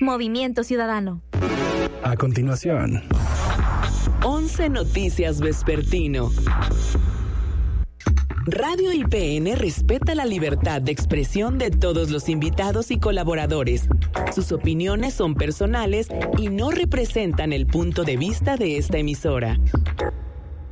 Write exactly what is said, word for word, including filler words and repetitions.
Movimiento Ciudadano. A continuación, once Noticias Vespertino. Radio I P N respeta la libertad de expresión de todos los invitados y colaboradores. Sus opiniones son personales y no representan el punto de vista de esta emisora.